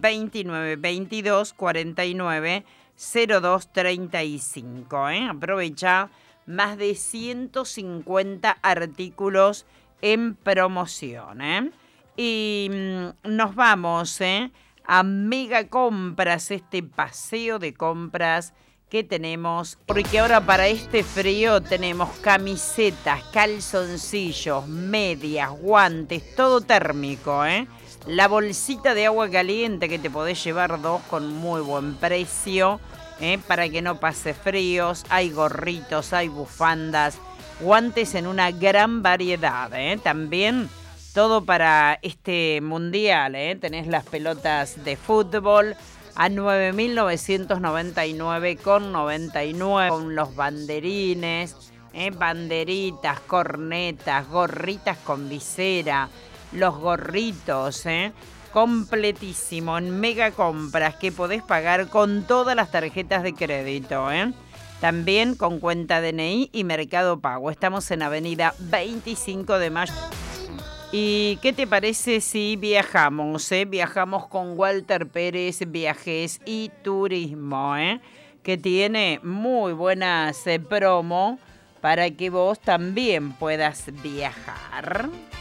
29 22 49 02 35. Aprovecha más de 150 artículos en promoción. Y nos vamos a Mega Compras, este paseo de compras que tenemos, porque ahora para este frío tenemos camisetas, calzoncillos, medias, guantes, todo térmico, La bolsita de agua caliente que te podés llevar 2 con muy buen precio, para que no pase fríos. Hay gorritos, hay bufandas, guantes en una gran variedad, También todo para este mundial, Tenés las pelotas de fútbol a 9.999,99, con los banderines, banderitas, cornetas, gorritas con visera, los gorritos, completísimo en Mega Compras, que podés pagar con todas las tarjetas de crédito, También con cuenta DNI y Mercado Pago. Estamos en Avenida 25 de Mayo. ¿Y qué te parece si viajamos? Viajamos con Walter Pérez Viajes y Turismo, que tiene muy buenas promo para que vos también puedas viajar.